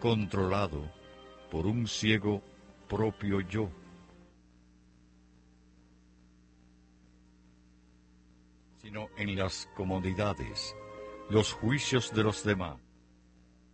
controlado por un ciego propio yo. Sino en las comodidades, los juicios de los demás,